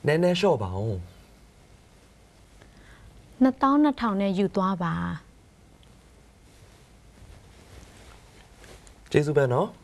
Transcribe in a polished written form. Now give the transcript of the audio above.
နည်းနည်းလျှော့ပါအောင် 22,000နဲ့ယူသွားပါကျေးဇူးပဲနော်